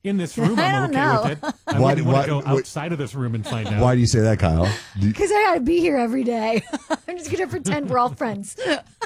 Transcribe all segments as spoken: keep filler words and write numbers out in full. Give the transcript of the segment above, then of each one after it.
In this room, I I'm don't okay know. with it. I Why- wouldn't want to why- go why- outside of this room and find out. Why do you say that, Kyle? Do you- Because I gotta be here every day. I'm just gonna pretend we're all friends.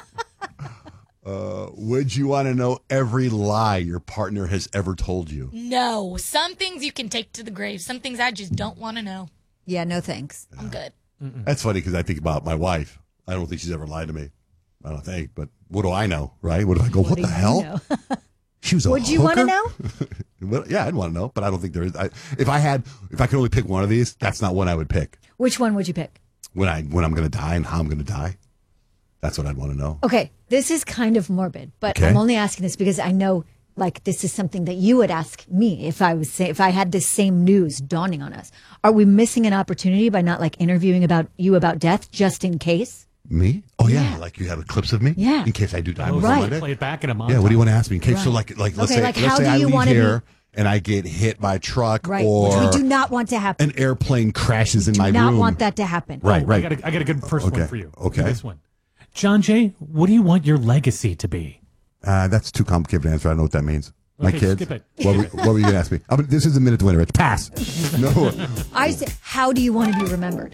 Uh, would you want to know every lie your partner has ever told you? No. Some things you can take to the grave. Some things I just don't want to know. Yeah, no thanks. I'm good. That's funny because I think about my wife. I don't think she's ever lied to me. I don't think, but what do I know, right? What do I go? What, do the you hell? know? She was a Would you want to hooker? know? Well, yeah, I'd want to know, but I don't think there is. I, if I had, if I could only pick one of these, that's not one I would pick. Which one would you pick? When I when I'm going to die and how I'm going to die, that's what I'd want to know. Okay, this is kind of morbid, but Okay. I'm only asking this because I know, like, this is something that you would ask me if I was say, if I had this same news dawning on us. Are we missing an opportunity by not like interviewing about you about death just in case? Me? Oh yeah, Yeah. like you have clips of me. Yeah. In case I do die Oh, before so Right. Monday. Play it back in a month. Yeah. What do you want to ask me? In case so, Right. like, like let's Okay, say, like, let's how say do I you leave wanna here be- and I get hit by a truck Right, or which we do not want to happen. an airplane crashes in do my not room. want that to happen. Right, I right. got, a, I got a good first Okay, one for you. okay. This one. John Jay, what do you want your legacy to be? Uh, that's too complicated to answer. I don't know what that means. My Okay, kids. skip it. What, were, what were you going to ask me? I'm, this is a minute to win, Rich. Pass. No. I said, how do you want to be remembered?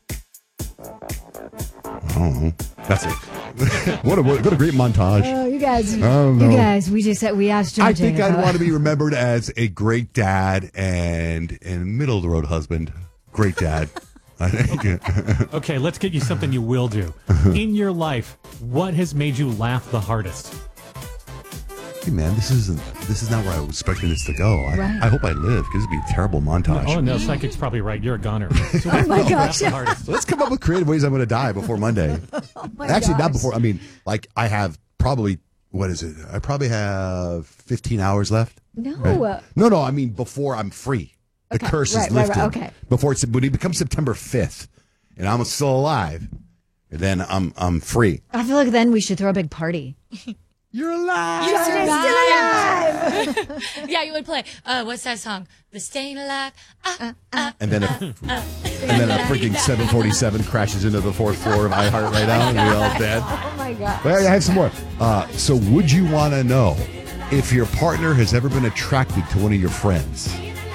Oh, that's it. what, a, what a great montage. Oh, you guys, don't know. you guys, we just said we asked John. I think Jay I'd about- want to be remembered as a great dad and and middle of the road husband. Great dad. I think. Okay, let's get you something you will do. In your life, what has made you laugh the hardest? Hey man, this isn't. This is not where I was expecting this to go. I, Right. I hope I live because it'd be a terrible montage. Oh, no, Psychic's probably right. You're a goner. So Oh my laugh gosh. the hardest. Let's come up with creative ways I'm going to die before Monday. Oh my Actually, not gosh. before. I mean, like I have probably. What is it? I probably have fifteen hours left. No. Right? No, no. I mean, before I'm free, the Okay, curse right, is right, lifted. right, okay. Before it's when it becomes September fifth, and I'm still alive, then I'm I'm free. I feel like then we should throw a big party. You're alive. You survived. survived. Yeah, you would play. Uh, what's that song? The Staying Alive. Uh, uh, And then a, and then a freaking seven forty-seven crashes into the fourth floor of iHeart right now, and we all dead. Oh my god. Well, I have some more. Uh, so, would you want to know if your partner has ever been attracted to one of your friends?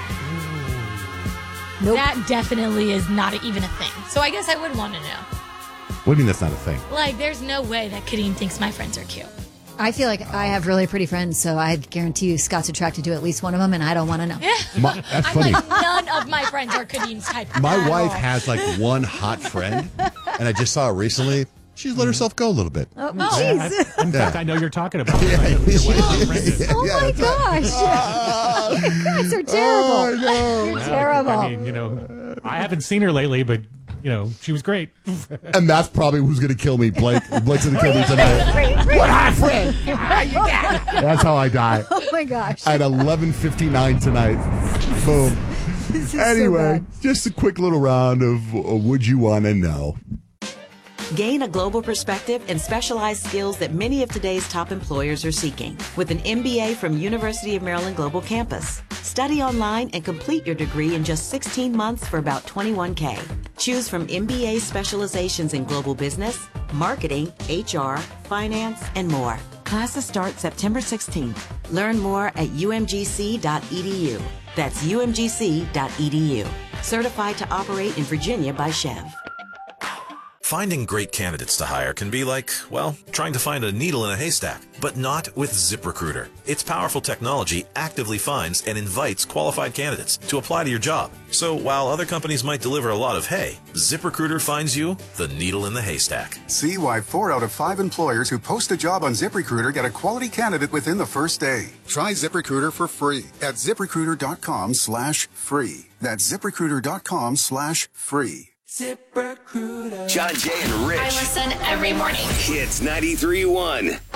Nope. That definitely is not even a thing. So I guess I would want to know. What do you mean that's not a thing? Like, there's no way that Kadeen thinks my friends are cute. I feel like I have really pretty friends, so I guarantee you Scott's attracted to at least one of them, and I don't want to know. My, that's I'm funny. like, none of my friends are Kadeen's type. My at wife all. has like one hot friend, and I just saw her recently. She's let herself go a little bit. Oh, Yeah, jeez. I, in fact, Yeah. I know you're talking about it. I know who your wife friend is. Oh Yeah, my that's gosh. You guys are terrible. Oh, no. You're terrible. I mean, you know, I haven't seen her lately, but, you know, she was great. And that's probably who's going to kill me. Blake. Blake's going to kill me tonight. What hot friend? That's how I die. Oh my gosh. At eleven fifty-nine tonight. Boom. This is so Anyway, bad. just a quick little round of uh, Would You Want to Know? Gain a global perspective and specialized skills that many of today's top employers are seeking with an M B A from University of Maryland Global Campus. Study online and complete your degree in just sixteen months for about twenty-one K. Choose from M B A specializations in global business, marketing, H R, finance, and more. Classes start September sixteenth. Learn more at U M G C dot E D U. That's U M G C dot E D U. Certified to operate in Virginia by Chev. Finding great candidates to hire can be like, well, trying to find a needle in a haystack, but not with ZipRecruiter. Its powerful technology actively finds and invites qualified candidates to apply to your job. So while other companies might deliver a lot of hay, ZipRecruiter finds you the needle in the haystack. See why four out of five employers who post a job on ZipRecruiter get a quality candidate within the first day. Try ZipRecruiter for free at ZipRecruiter.com slash free. That's ZipRecruiter.com slash free. ZipRecruiter. John Jay and Rich. I listen every morning. Hits ninety-three point one.